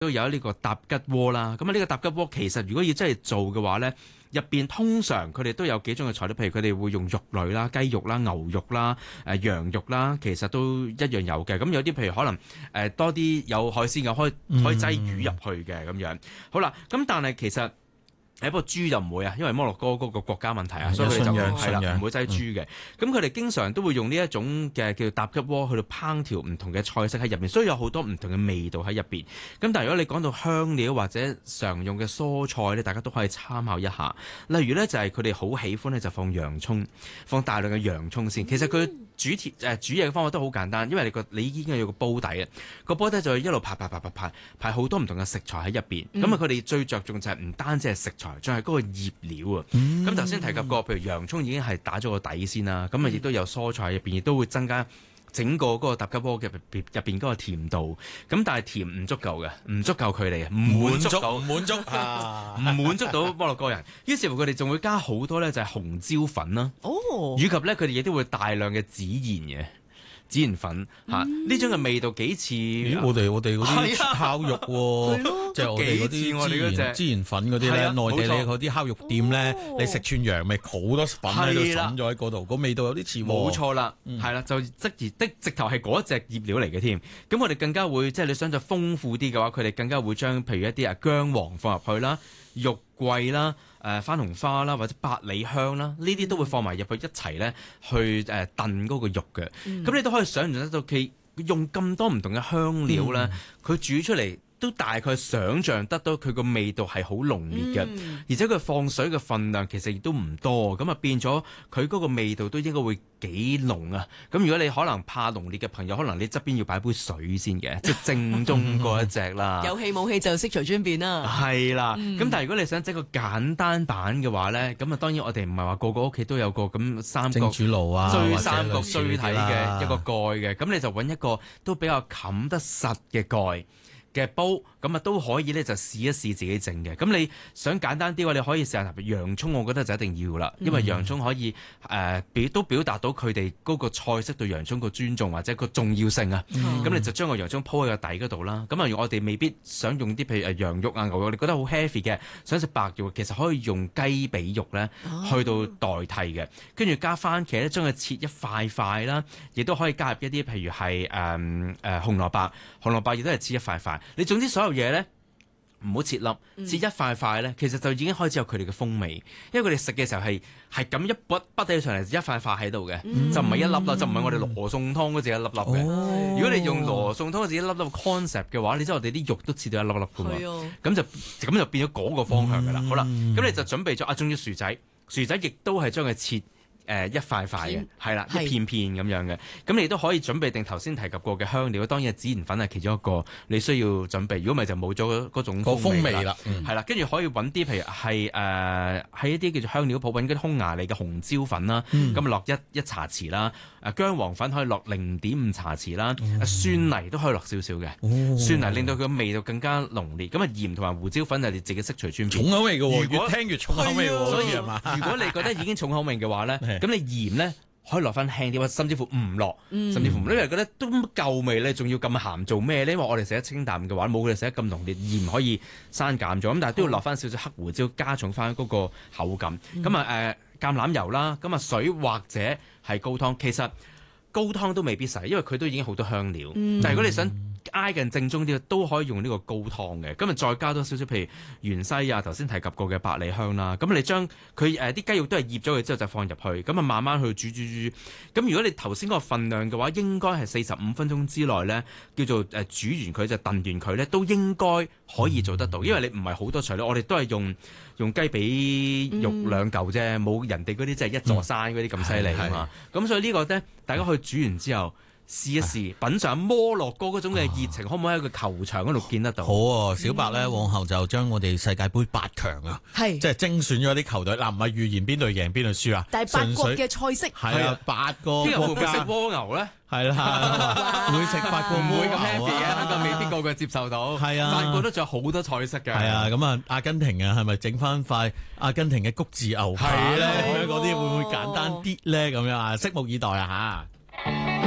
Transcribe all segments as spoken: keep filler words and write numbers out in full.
都有呢個搭吉鍋啦。咁啊，呢個搭吉鍋其實如果要真係做嘅話咧，入邊通常佢哋都有幾種嘅材料，譬如佢哋會用肉類啦、雞肉啦、牛肉啦、誒、呃、羊肉啦，其實都一樣有嘅。咁有啲譬如可能誒、呃、多啲有海鮮嘅，可以可以擠魚入去嘅咁樣。好啦，咁但係其實。誒不過豬就唔會啊，因為摩洛哥嗰個國家問題啊， 嗯、 所以佢哋就係啦， 唔唔會擠豬嘅。咁佢哋經常都會用呢一種嘅叫做搭吉鍋去到烹調唔同嘅菜式喺入邊，所以有好多唔同嘅味道喺入邊。咁但係如果你講到香料或者常用嘅蔬菜咧，大家都可以參考一下。例如咧就係佢哋好喜歡咧就放洋葱，放大量嘅洋葱先。其實佢煮鐵誒煮嘢嘅方法都好簡單，因為你個你已經有個煲底啊，個煲底就一路排排排排排排好多唔同嘅食材喺入邊。咁啊佢哋最着重就係唔單止係食材。仲係嗰個醃料啊！咁頭先提及過，譬如洋葱已經係打咗個底先啦，咁啊亦都有蔬菜入邊，亦都會增加整個嗰個搭吉鍋嘅入邊嗰個甜度。咁但係甜唔足夠嘅，唔足夠佢哋嘅，唔滿足到， 唔滿足啊， 唔滿足到摩洛哥人。於是乎佢哋仲會加好多咧，就係紅椒粉啦， 哦， 以及咧佢哋亦都會大量嘅孜然嘅。孜然粉嚇，呢、嗯、種嘅味道幾似咦？我哋我哋嗰啲烤肉喎，即係我哋嗰啲孜然孜然粉嗰啲咧，內地你嗰啲烤肉店咧，哦、你食串羊味好多粉喺度揼咗喺嗰度，個味道有啲似。 冇錯啦，係啦、嗯，就即而的直頭係嗰隻醃料嚟嘅添。咁我哋更加會即係你想就豐富啲嘅話，佢哋更加會將譬如一啲啊薑黃放入去啦、肉桂啦。誒、呃、番紅花啦，或者百里香啦，呢啲都會放埋入去一齊咧，去誒燉嗰個肉嘅。咁、嗯、你都可以想象得到，佢用咁多唔同嘅香料咧，佢、嗯、煮出嚟都大概想像得到佢個味道係好濃烈嘅，嗯、而且佢放水嘅份量其實亦都唔多，咁啊變咗佢嗰個味道都應該會幾濃啊！咁如果你可能怕濃烈嘅朋友，可能你側邊要擺杯水先嘅，即係正宗嗰一隻啦。 有氣冇氣就悉隨尊便啦。係啦，咁、嗯、但係如果你想整個簡單版嘅話咧，咁啊當然我哋唔係話個個屋企都有個咁三角蒸煮爐啊， 最三角錐體嘅一個蓋嘅，咁你就揾一個都比較冚得實嘅蓋嘅煲，咁啊都可以咧就試一試自己整嘅。咁你想簡單啲嘅話，你可以試下洋葱，我覺得就一定要啦，因為洋葱可以誒、呃、表都表達到佢哋嗰個菜式對洋葱個尊重或者個重要性啊。咁、嗯、你就將個洋葱鋪喺個底嗰度啦。咁啊，我哋未必想用啲譬如誒羊肉啊、牛肉，你覺得好 heavy 嘅，想食白肉，其實可以用雞髀肉咧去到代替嘅。跟住加番茄咧，將佢切一塊塊啦，亦都可以加入一啲譬如係誒誒紅蘿蔔，紅蘿蔔亦都係切一塊塊。你總之所有嘢咧，唔好切粒，切一塊塊咧，其實就已經開始有佢哋嘅風味。因為佢哋食嘅時候係係咁一筆筆起上嚟，一塊塊喺度嘅，嗯、就唔係一粒粒，就唔係我哋羅宋湯嗰隻一粒粒嘅。哦、如果你用羅宋湯嗰隻一粒粒 concept 嘅話，你知我哋啲肉都切到一粒粒嘅嘛。咁就咁就變咗嗰個方向㗎啦。嗯、好啦，咁你就準備咗啊，仲要薯仔，薯仔亦都係將佢切。誒、呃、一塊塊嘅，係啦片，一片片咁樣嘅，咁你都可以準備定頭先提及過嘅香料，當然孜然粉係其中一個你需要準備，如果唔係就冇咗嗰種風味啦，係啦，跟住、嗯、可以揾啲譬如係誒喺一啲叫做香料鋪揾嗰啲匈牙利嘅紅椒粉啦，咁落、嗯、一一茶匙啦，誒薑黃粉可以落零點五茶匙啦，嗯、酸泥都可以落少少嘅，哦、酸泥令到佢嘅味道更加濃烈，咁啊鹽同埋胡椒粉就你自己悉隨尊便，重口味嘅喎， 越聽越重口味喎， 所以如果你覺得已經重口味嘅話咧。咁你鹽咧可以落翻輕啲，甚至乎唔落，嗯、甚至乎因為覺得都夠味咧，仲要咁鹹做咩咧？因為我哋食得清淡嘅話，冇佢哋食得咁濃烈，鹽可以刪減咗，咁但係都要落翻少少黑胡椒，加重翻嗰個口感。咁啊誒橄欖油啦，咁啊水或者係高湯，其實高湯都未必使，因為佢都已經好多香料。嗯、但係如果你想挨近正宗啲都可以用呢個高湯嘅，咁啊再加多少少，譬如芫茜啊，頭先提及過嘅百里香啦，咁你將佢誒啲雞肉都係醃咗佢之後就放入去，咁啊慢慢去煮煮煮，咁如果你頭先嗰個份量嘅話，應該係四十五分鐘之內咧，叫做誒煮完佢就燉完佢咧，都應該可以做得到，因為你唔係好多材料，我哋都係用用雞髀肉兩嚿啫，冇、嗯、人哋嗰啲即係一座山嗰啲咁犀利啊嘛，咁、嗯、所以呢個咧，大家可以煮完之後。試一試，品嚐摩洛哥嗰種嘅熱情，啊、可唔可以喺個球場嗰度見得到？ 好啊，小白咧，往後就將我哋世界盃八強啊，係即係精選咗啲球隊。嗱，唔係預言邊隊贏邊隊輸啊， 但係八國嘅菜式係啊，八個國家。 會唔會食蝸牛咧？ 係啦，會食法國， 唔會咁 happy 嘅，香港未必個個接受到。 係啊， 法國都仲有好多菜式嘅。 係啊，咁啊，阿根廷啊，係咪整翻塊阿根廷嘅谷字牛排咧？咁樣嗰啲會唔會簡單啲咧？咁樣啊，拭目以待啊嚇！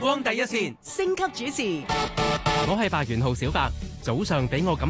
光第一線， 升級主持。 我係白元號小白，早上俾我感